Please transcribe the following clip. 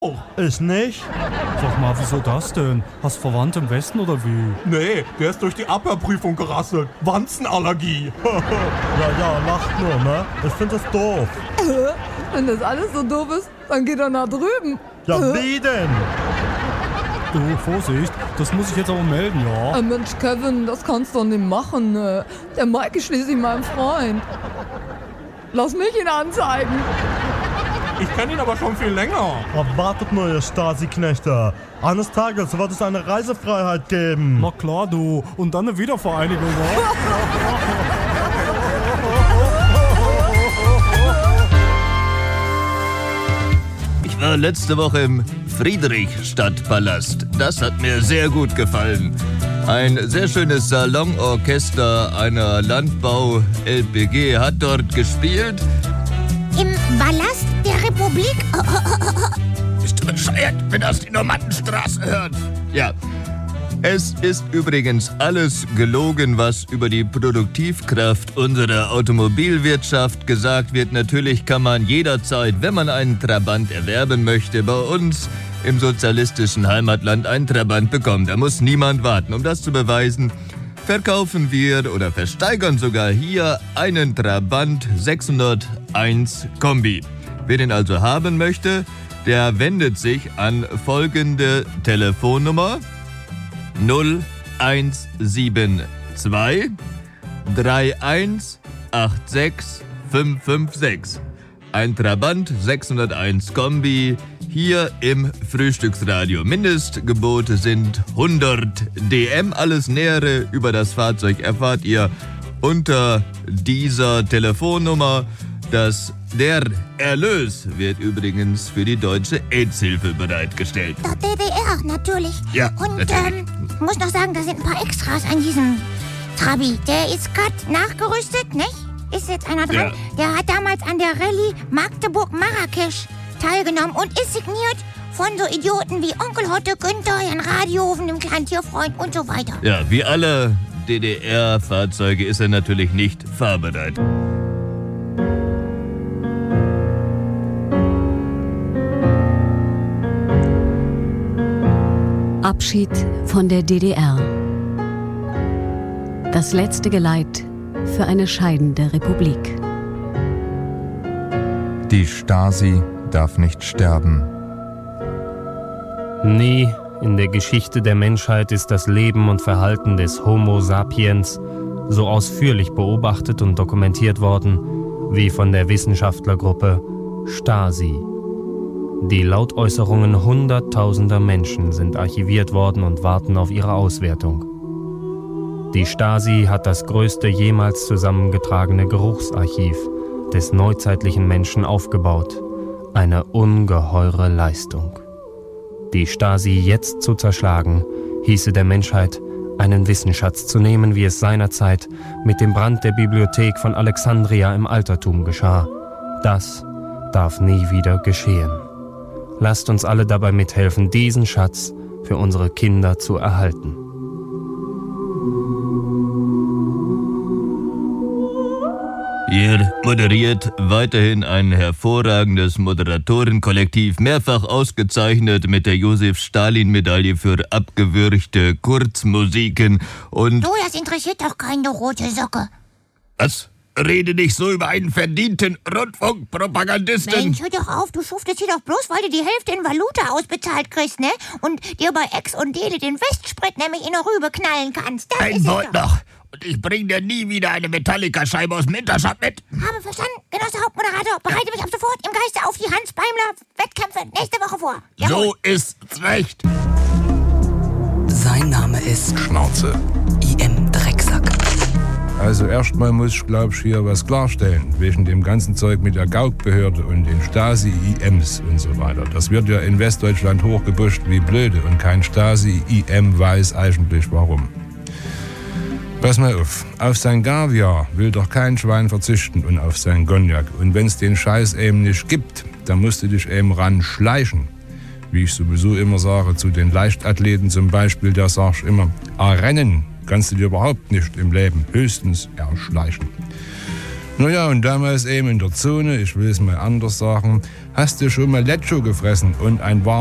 Ich nicht? Sag mal, wieso das denn? Hast Verwandte im Westen oder wie? Nee, der ist durch die Abwehrprüfung gerasselt. Wanzenallergie. Ja, lacht nur, ne? Ich find das doof. Wenn das alles so doof ist, dann geht er nach drüben. Ja, wie denn? Du, Vorsicht, das muss ich jetzt aber melden, ja? Mensch, Kevin, das kannst du doch nicht machen. Der Mike ist schließlich mein Freund. Lass mich ihn anzeigen. Ich kenne ihn aber schon viel länger. Wartet nur, ihr Stasi-Knechte. Eines Tages wird es eine Reisefreiheit geben. Na klar, du. Und dann eine Wiedervereinigung, wa? Ich war letzte Woche im Friedrichstadtpalast. Das hat mir sehr gut gefallen. Ein sehr schönes Salonorchester einer Landbau-LPG hat dort gespielt. Im Palast der Republik? Bist du bescheuert, wenn das die Normannenstraße hört? Ja. Es ist übrigens alles gelogen, was über die Produktivkraft unserer Automobilwirtschaft gesagt wird. Natürlich kann man jederzeit, wenn man einen Trabant erwerben möchte, bei uns im sozialistischen Heimatland einen Trabant bekommen. Da muss niemand warten. Um das zu beweisen, verkaufen wir oder versteigern sogar hier einen Trabant 601 Kombi. Wer den also haben möchte, der wendet sich an folgende Telefonnummer 0172 3186 556. Ein Trabant 601 Kombi hier im Frühstücksradio. Mindestgebote sind 100 DM. Alles Nähere über das Fahrzeug erfahrt ihr unter dieser Telefonnummer. Der Erlös wird übrigens für die Deutsche AIDS-Hilfe bereitgestellt. Der DDR, natürlich. Ja, und natürlich. Ich muss noch sagen, da sind ein paar Extras an diesem Trabi. Der ist gerade nachgerüstet, nicht? Ist jetzt einer dran? Ja. Der hat damals an der Rallye Magdeburg-Marrakesch teilgenommen und ist signiert von so Idioten wie Onkel Hotte, Günther, Jan Radiohofen, dem Kleintierfreund und so weiter. Ja, wie alle DDR-Fahrzeuge ist er natürlich nicht fahrbereit. Abschied von der DDR. Das letzte Geleit für eine scheidende Republik. Die Stasi darf nicht sterben. Nie in der Geschichte der Menschheit ist das Leben und Verhalten des Homo sapiens so ausführlich beobachtet und dokumentiert worden wie von der Wissenschaftlergruppe Stasi. Die Lautäußerungen hunderttausender Menschen sind archiviert worden und warten auf ihre Auswertung. Die Stasi hat das größte jemals zusammengetragene Geruchsarchiv des neuzeitlichen Menschen aufgebaut. Eine ungeheure Leistung. Die Stasi jetzt zu zerschlagen, hieße der Menschheit, einen Wissensschatz zu nehmen, wie es seinerzeit mit dem Brand der Bibliothek von Alexandria im Altertum geschah. Das darf nie wieder geschehen. Lasst uns alle dabei mithelfen, diesen Schatz für unsere Kinder zu erhalten. Ihr moderiert weiterhin ein hervorragendes Moderatorenkollektiv, mehrfach ausgezeichnet mit der Josef-Stalin-Medaille für abgewürgte Kurzmusiken und... Du, das interessiert doch keine rote Socke. Was? Rede nicht so über einen verdienten Rundfunkpropagandisten. Mensch, hör doch auf, du schuftest hier doch bloß, weil du die Hälfte in Valuta ausbezahlt kriegst, ne? Und dir bei Ex und Dele den Westsprit nämlich in eine Rübe knallen kannst. Das Ein ist Wort es doch. noch. Und ich bring dir nie wieder eine Metallica-Scheibe aus dem Hinterschab mit. Habe verstanden, Genosse Hauptmoderator. Bereite mich ab sofort im Geiste auf die Hans-Beimler-Wettkämpfe nächste Woche vor. Jawohl. So ist's recht. Sein Name ist Schnauze. IM Drecksack. Also erstmal muss ich, glaube ich, hier was klarstellen, wegen dem ganzen Zeug mit der Gauk-Behörde und den Stasi-IMs und so weiter. Das wird ja in Westdeutschland hochgepusht wie blöde und kein Stasi-IM weiß eigentlich warum. Pass mal auf sein Gaviar will doch kein Schwein verzichten und auf sein Cognac. Und wenn's den Scheiß eben nicht gibt, dann musst du dich eben ran schleichen. Wie ich sowieso immer sage, zu den Leichtathleten zum Beispiel, da sag ich immer, rennen kannst du dir überhaupt nicht im Leben, höchstens erschleichen. Naja, und damals eben in der Zone, ich will es mal anders sagen, hast du schon mal Lecho gefressen und ein